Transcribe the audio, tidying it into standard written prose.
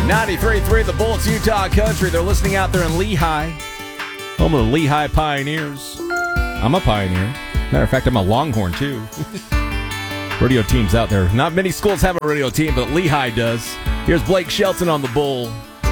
93.3 The Bullets, Utah Country. They're listening out there in Lehigh, home of the Lehigh Pioneers. I'm a Pioneer. Matter of fact, I'm a Longhorn, too. Radio teams out there. Not many schools have a radio team, but Lehigh does. Here's Blake Shelton on the Bull.